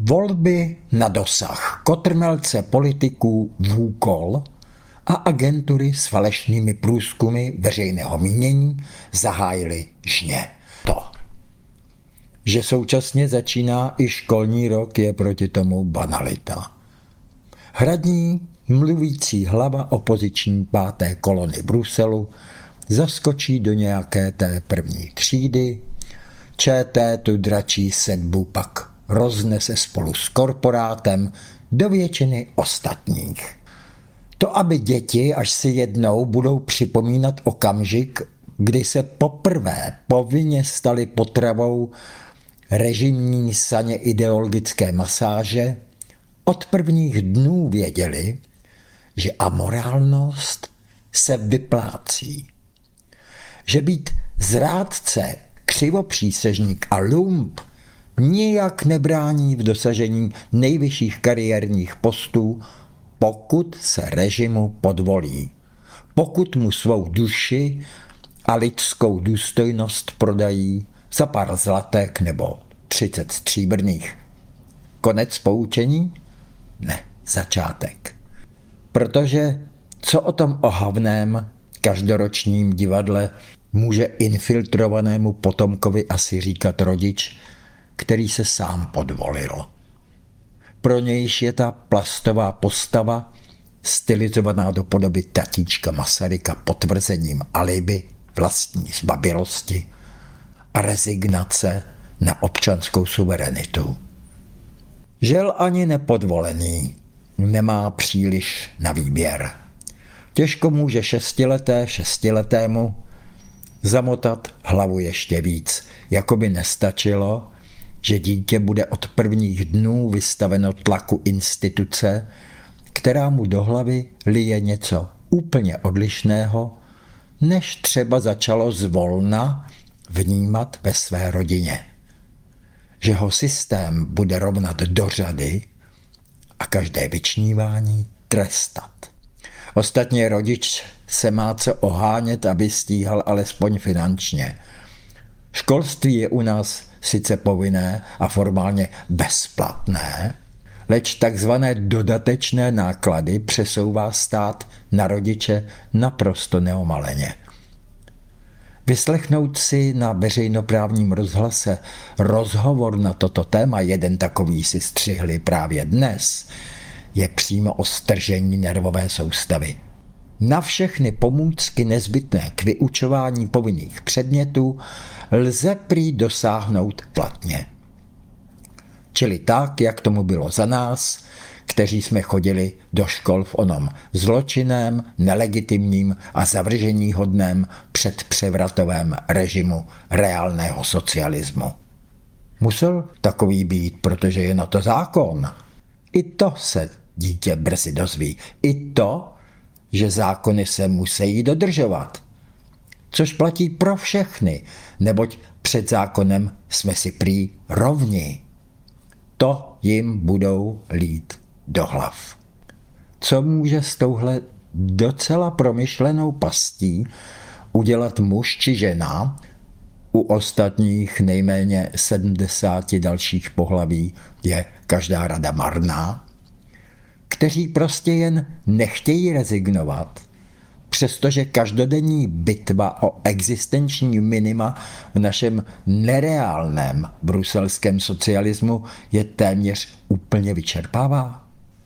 Volby na dosah, kotrmelce politiků v úkol a agentury s falešnými průzkumy veřejného mínění zahájily žně. To, že současně začíná i školní rok, je proti tomu banalita. Hradní, mluvící hlava opoziční páté kolony Bruselu zaskočí do nějaké té první třídy, ČT tu dračí sedbu pak roznese spolu s korporátem do většiny ostatních. To, aby děti, až si jednou budou připomínat okamžik, kdy se poprvé povinně staly potravou režimní saně ideologické masáže, od prvních dnů věděli, že amorálnost se vyplácí. Že být zrádce, křivopřísežník a lump nijak nebrání v dosažení nejvyšších kariérních postů, pokud se režimu podvolí. Pokud mu svou duši a lidskou důstojnost prodají za pár zlatek nebo 30 stříbrných. Konec poučení? Ne, začátek. Protože co o tom ohavném každoročním divadle může infiltrovanému potomkovi asi říkat rodič, který se sám podvolil. Pro nějž je ta plastová postava, stylizovaná do podoby tatíčka Masaryka potvrzením alibi vlastní zbabilosti a rezignace na občanskou suverenitu. Žel ani nepodvolený nemá příliš na výběr. Těžko může šestiletému zamotat hlavu ještě víc, jako by nestačilo, že dítě bude od prvních dnů vystaveno tlaku instituce, která mu do hlavy lije něco úplně odlišného, než třeba začalo zvolna vnímat ve své rodině. Že ho systém bude rovnat do řady a každé vyčnívání trestat. Ostatně rodič se má co ohánět, aby stíhal alespoň finančně. Školství je u nás sice povinné a formálně bezplatné, leč takzvané dodatečné náklady přesouvá stát na rodiče naprosto neomaleně. Vyslechnout si na veřejnoprávním rozhlase rozhovor na toto téma, jeden takový si střihli právě dnes, je přímo o stržení nervové soustavy. Na všechny pomůcky nezbytné k vyučování povinných předmětů lze prý dosáhnout platně. Čili tak, jak tomu bylo za nás, kteří jsme chodili do škol v onom zločinném, nelegitimním a zavrženíhodném předpřevratovém režimu reálného socialismu. Musel takový být, protože je na to zákon. I to se dítě brzy dozví. I to, že zákony se musí dodržovat. Což platí pro všechny, neboť před zákonem jsme si prý rovni. To jim budou lít do hlav. Co může s touhle docela promyšlenou pastí udělat muž či žena, u ostatních nejméně 70 dalších pohlaví je každá rada marná, kteří prostě jen nechtějí rezignovat, přestože každodenní bitva o existenční minima v našem nereálném bruselském socialismu je téměř úplně vyčerpává?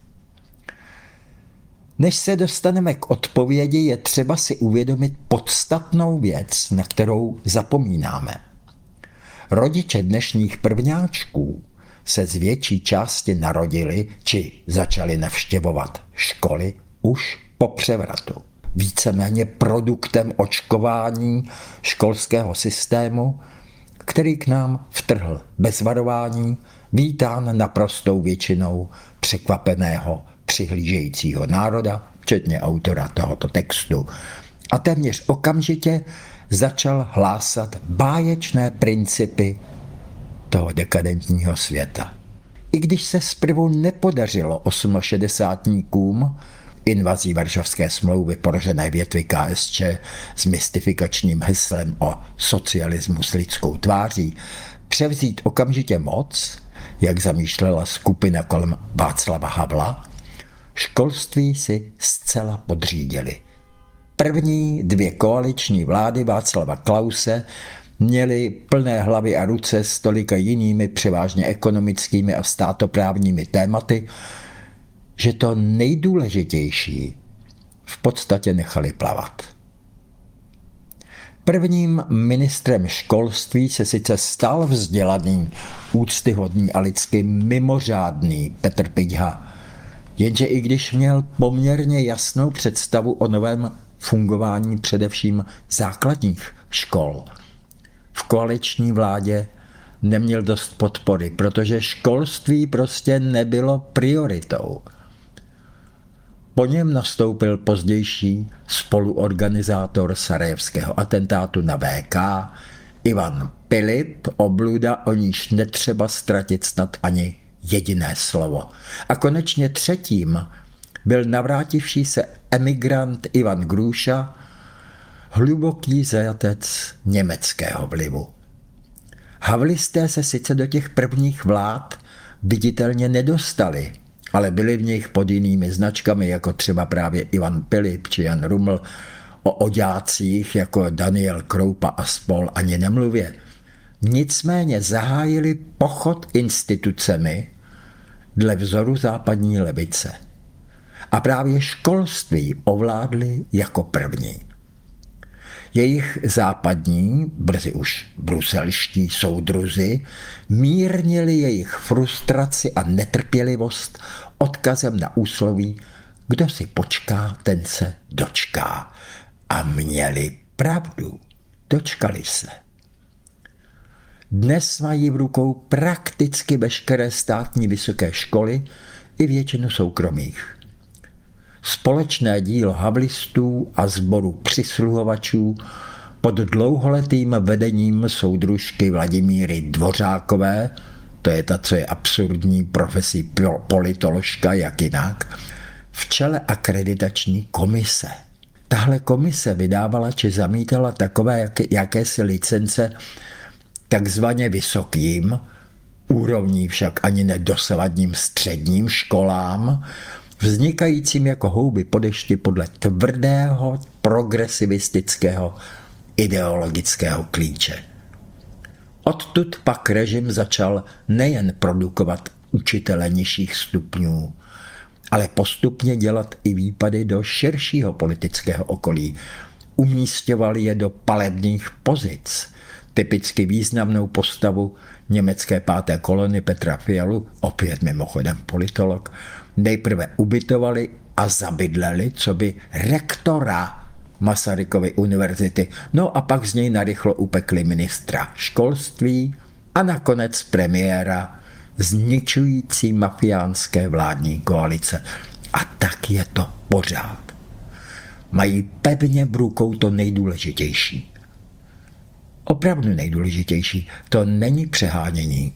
Než se dostaneme k odpovědi, je třeba si uvědomit podstatnou věc, na kterou zapomínáme. Rodiče dnešních prvňáčků se z větší části narodili či začali navštěvovat školy už po převratu. Víceméně produktem očkování školského systému, který k nám vtrhl bez varování, vítán naprostou většinou překvapeného přihlížejícího národa, včetně autora tohoto textu. A téměř okamžitě začal hlásat báječné principy toho dekadentního světa. I když se zprvu nepodařilo osmašedesátníkům invazí Varšavské smlouvy poražené větvy KSČ s mystifikačním heslem o socialismu s lidskou tváří převzít okamžitě moc, jak zamýšlela skupina kolem Václava Havla, školství si zcela podřídili. První 2 koaliční vlády Václava Klause měly plné hlavy a ruce s tolika jinými převážně ekonomickými a státoprávními tématy, že to nejdůležitější v podstatě nechali plavat. Prvním ministrem školství se sice stal vzdělaný, úctyhodný a lidsky mimořádný Petr Pidhá, jenže i když měl poměrně jasnou představu o novém fungování především základních škol, v koaliční vládě neměl dost podpory, protože školství prostě nebylo prioritou. Po něm nastoupil pozdější spoluorganizátor sarajevského atentátu na VK Ivan Pilip, obluda, o níž netřeba ztratit snad ani jediné slovo. A konečně třetím byl navrátivší se emigrant Ivan Grůša, hluboký zajatec německého vlivu. Havlisté se sice do těch prvních vlád viditelně nedostali, ale byli v nich pod jinými značkami, jako třeba právě Ivan Pilip či Jan Ruml, o oďácích jako Daniel Kroupa a spol ani nemluvě. Nicméně zahájili pochod institucemi dle vzoru západní levice. A právě školství ovládli jako první. Jejich západní, brzy už bruselští soudruzi, mírnili jejich frustraci a netrpělivost odkazem na úsloví kdo si počká, ten se dočká. A měli pravdu. Dočkali se. Dnes mají v rukou prakticky veškeré státní vysoké školy i většinu soukromých. Společné dílo havlistů a sboru přisluhovačů pod dlouholetým vedením soudružky Vladimíry Dvořákové, to je ta, co je absurdní profesí politoložka, jak jinak, v čele akreditační komise. Tahle komise vydávala či zamítala takové jakési licence takzvaně vysokým, úrovní však ani nedosavadním středním školám, vznikajícím jako houby po dešti podle tvrdého progresivistického ideologického klíče. Odtud pak režim začal nejen produkovat učitele nižších stupňů, ale postupně dělat i výpady do širšího politického okolí. Umísťovali je do palebných pozic, typicky významnou postavu německé 5. kolony Petra Fialu, opět mimochodem politolog, nejprve ubytovali a zabydleli coby rektora Masarykovy univerzity, no a pak z něj narychlo upekli ministra školství a nakonec premiéra zničující mafiánské vládní koalice. A tak je to pořád. Mají pevně v rukou to nejdůležitější. Opravdu nejdůležitější, to není přehánění.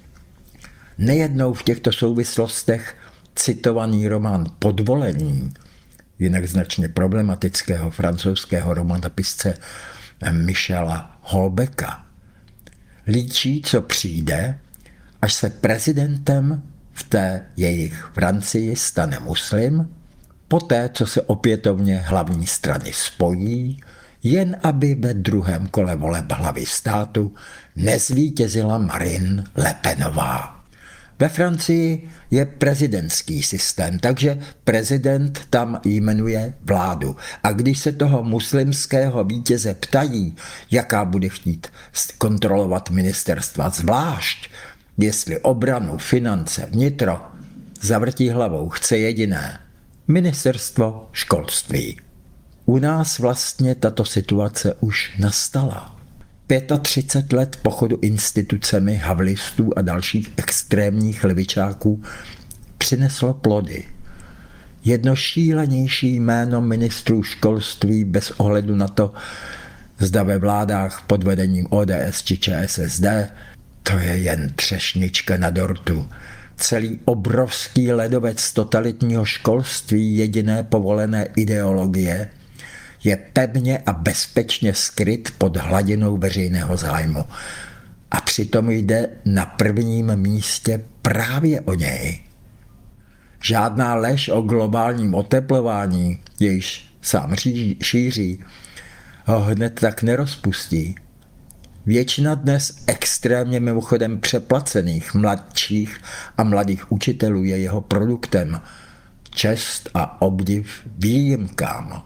Nejednou v těchto souvislostech citovaný román Podvolení, jinak značně problematického francouzského romanopisce Michela Houellebecqa, líčí, co přijde, až se prezidentem v té jejich Francii stane muslim, poté, co se opětovně hlavní strany spojí, jen aby ve druhém kole voleb hlavy státu nezvítězila Marine Le Penová. Ve Francii je prezidentský systém, takže prezident tam jmenuje vládu. A když se toho muslimského vítěze ptají, jaká bude chtít kontrolovat ministerstva zvlášť, jestli obranu, finance, vnitro, zavrtí hlavou, chce jediné: ministerstvo školství. U nás vlastně tato situace už nastala. 35 let pochodu institucemi havlistů a dalších extrémních levičáků přineslo plody. Jedno šílenější jméno ministrů školství bez ohledu na to, zda ve vládách pod vedením ODS či ČSSD, to je jen třešnička na dortu. Celý obrovský ledovec totalitního školství jediné povolené ideologie je pevně a bezpečně skryt pod hladinou veřejného zájmu. A přitom jde na prvním místě právě o něj. Žádná lež o globálním oteplování, jejíž sám šíří, ho hned tak nerozpustí. Většina dnes extrémně mimochodem přeplacených mladších a mladých učitelů je jeho produktem. Čest a obdiv výjimkám.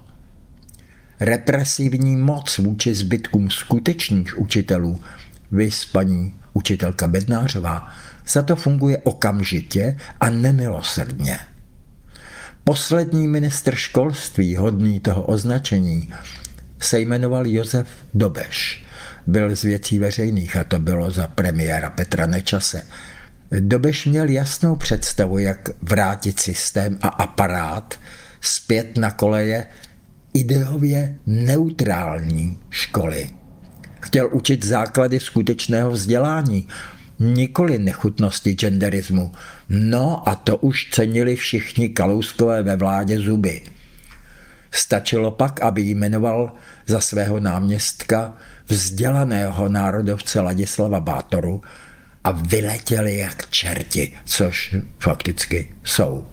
Represivní moc vůči zbytkům skutečných učitelů, viz paní učitelka Bednářová, za to funguje okamžitě a nemilosrdně. Poslední ministr školství, hodný toho označení, se jmenoval Josef Dobeš. Byl z Věcí veřejných a to bylo za premiéra Petra Nečase. Dobeš měl jasnou představu, jak vrátit systém a aparát zpět na koleje ideově neutrální školy. Chtěl učit základy skutečného vzdělání, nikoli nechutnosti genderismu. No a to už cenili všichni Kalouskové ve vládě zuby. Stačilo pak, aby jmenoval za svého náměstka vzdělaného národovce Ladislava Bátoru a vyletěli jak čerti, což fakticky jsou.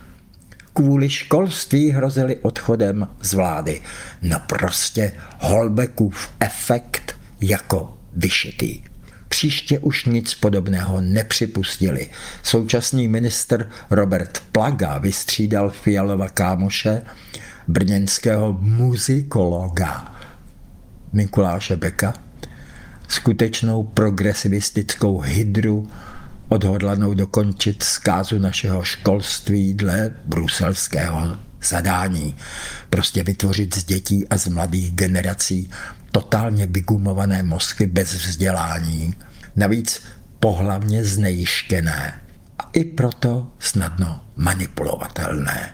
Kvůli školství hrozili odchodem z vlády. No prostě Holbekův efekt jako vyšitý. Příště už nic podobného nepřipustili. Současný ministr Robert Plaga vystřídal Fialova kámoše, brněnského muzikologa Mikuláše Beka, skutečnou progresivistickou hydru, odhodlanou dokončit zkázu našeho školství dle bruselského zadání. Prostě vytvořit z dětí a z mladých generací totálně vygumované mozky bez vzdělání, navíc pohlavně znejištěné a i proto snadno manipulovatelné.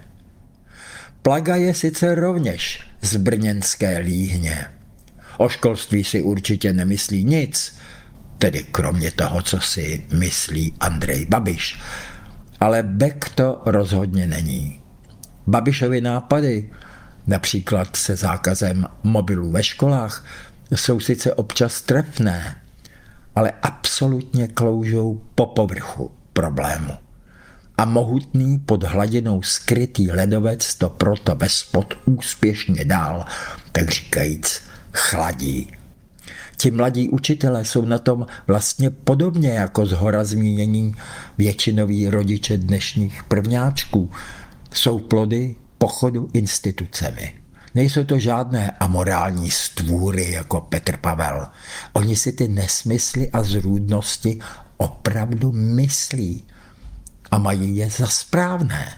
Plaga je sice rovněž z brněnské Líhně. O školství si určitě nemyslí nic, tedy kromě toho, co si myslí Andrej Babiš. Ale Bek to rozhodně není. Babišovy nápady, například se zákazem mobilů ve školách, jsou sice občas trefné, ale absolutně kloužou po povrchu problému. A mohutný pod hladinou skrytý ledovec to proto vespod úspěšně dál, tak říkajíc, chladí. Ti mladí učitelé jsou na tom vlastně podobně jako zhora zmínění většinoví rodiče dnešních prvňáčků. Jsou plody pochodu institucemi. Nejsou to žádné amorální stvůry jako Petr Pavel. Oni si ty nesmysly a zrůdnosti opravdu myslí a mají je za správné.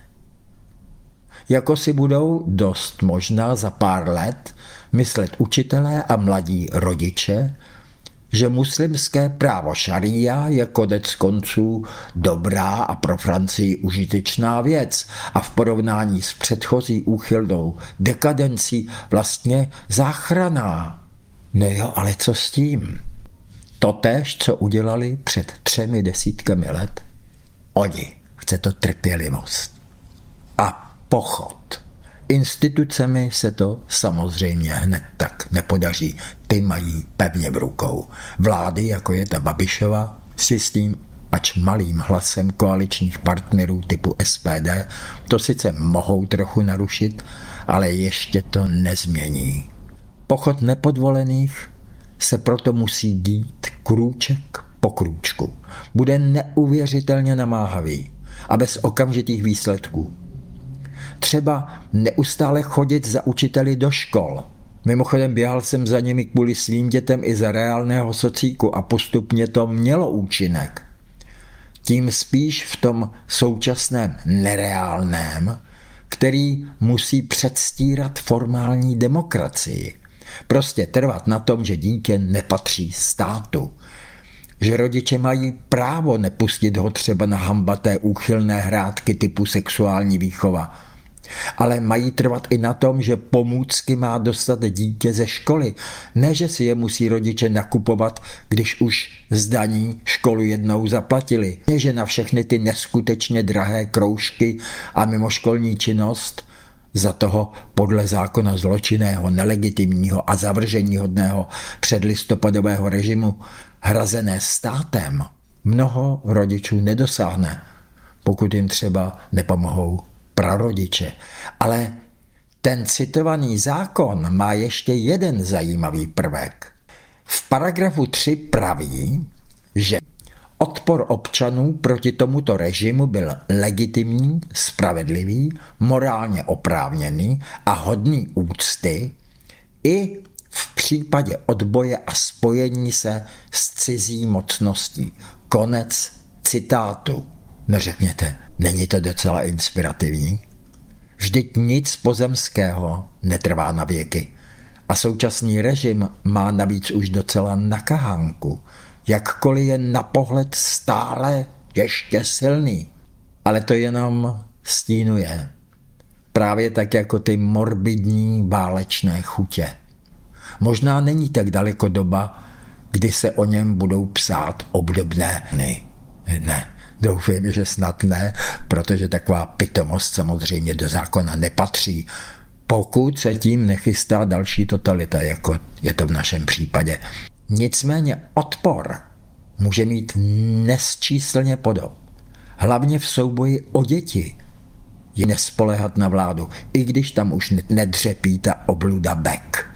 Jako si budou dost možná za pár let myslet učitelé a mladí rodiče, že muslimské právo šaría je konec konců dobrá a pro Francii užitečná věc a v porovnání s předchozí úchylnou dekadencí vlastně záchranná. No jo, ale co s tím? Totéž, co udělali před 3 desítkami let, oni. Chce to trpělivost a pochod. Institucemi se to samozřejmě hned tak nepodaří. Ty mají pevně v rukou. Vlády, jako je ta Babišova, si s tím ač malým hlasem koaličních partnerů typu SPD, to sice mohou trochu narušit, ale ještě to nezmění. Pochod nepodvolených se proto musí dít krůček po krůčku. Bude neuvěřitelně namáhavý a bez okamžitých výsledků. Třeba neustále chodit za učiteli do škol. Mimochodem běhal jsem za nimi kvůli svým dětem i za reálného socíku a postupně to mělo účinek. Tím spíš v tom současném nereálném, který musí předstírat formální demokracii. Prostě trvat na tom, že dítě nepatří státu. Že rodiče mají právo nepustit ho třeba na hambaté úchylné hrátky typu sexuální výchova. Ale mají trvat i na tom, že pomůcky má dostat dítě ze školy. Ne, že si je musí rodiče nakupovat, když už z daní školu jednou zaplatili. Ne, že na všechny ty neskutečně drahé kroužky a mimoškolní činnost za toho podle zákona zločinného, nelegitimního a zavrženíhodného předlistopadového režimu hrazené státem mnoho rodičů nedosáhne, pokud jim třeba nepomohou prarodiče. Ale ten citovaný zákon má ještě jeden zajímavý prvek. V paragrafu 3 praví, že odpor občanů proti tomuto režimu byl legitimní, spravedlivý, morálně oprávněný a hodný úcty i v případě odboje a spojení se s cizí mocností. Konec citátu. No řekněte, není to docela inspirativní? Vždyť nic pozemského netrvá na věky. A současný režim má navíc už docela na kahánku, jakkoliv je na pohled stále ještě silný. Ale to jenom stínuje. Právě tak jako ty morbidní válečné chutě. Možná není tak daleko doba, kdy se o něm budou psát obdobné ne. Doufám, že snad ne, protože taková pitomost samozřejmě do zákona nepatří, pokud se tím nechystá další totalita, jako je to v našem případě. Nicméně odpor může mít nesčíslně podob. Hlavně v souboji o děti je nespoléhat na vládu, i když tam už nedřepí ta obluda Beck.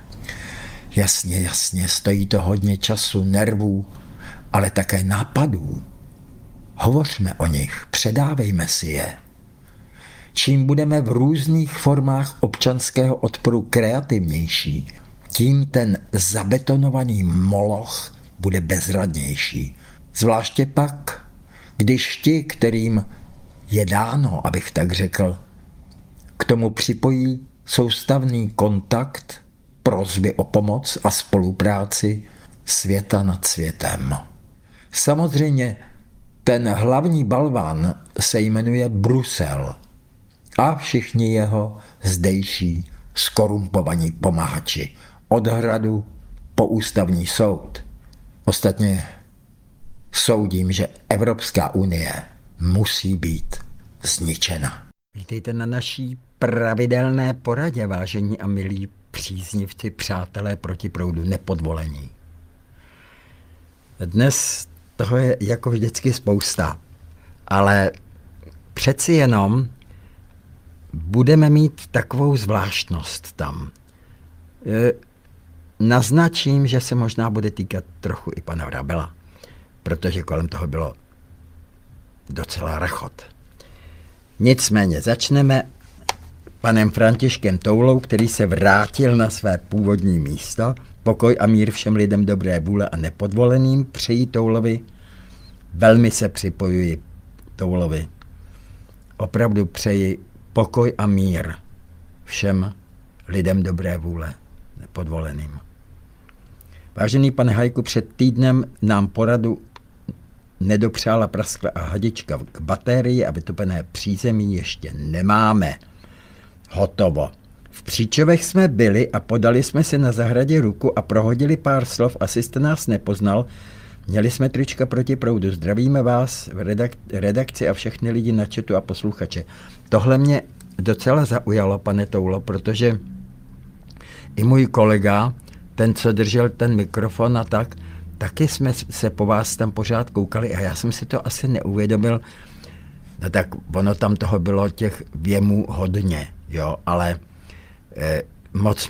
Jasně, stojí to hodně času, nervů, ale také nápadů. Hovořme o nich, předávejme si je. Čím budeme v různých formách občanského odporu kreativnější, tím ten zabetonovaný moloch bude bezradnější. Zvláště pak, když ti, kterým je dáno, abych tak řekl, k tomu připojí soustavný kontakt, prosby o pomoc a spolupráci světa nad světem. Samozřejmě ten hlavní balván se jmenuje Brusel a všichni jeho zdejší skorumpovaní pomahači. Od hradu po ústavní soud. Ostatně soudím, že Evropská unie musí být zničena. Vítejte na naší pravidelné poradě, vážení a milí příznivci, přátelé proti proudu nepodvolení. Dnes toho je jako vždycky spousta, ale přeci jenom budeme mít takovou zvláštnost tam. Naznačím, že se možná bude týkat trochu i pana Vrabela, protože kolem toho bylo docela rachot. Nicméně začneme panem Františkem Toulou, který se vrátil na své původní místo. Pokoj a mír všem lidem dobré vůle a nepodvoleným přeji Toulovi. Velmi se připojuji Toulovi. Opravdu přeji pokoj a mír všem lidem dobré vůle nepodvoleným. Vážený pane Hajku, před týdnem nám poradu nedopřála praskla a hadička k batérii a vytopené přízemí ještě nemáme. Hotovo. V Příčovech jsme byli a podali jsme si na zahradě ruku a prohodili pár slov, asi jste nás nepoznal. Měli jsme trička proti proudu. Zdravíme vás v redakci a všechny lidi na chatu a posluchače. Tohle mě docela zaujalo, pane Toulo, protože i můj kolega, ten, co držel ten mikrofon a tak, taky jsme se po vás tam pořád koukali a já jsem si to asi neuvědomil. No tak ono tam toho bylo těch věmů hodně, jo, ale moc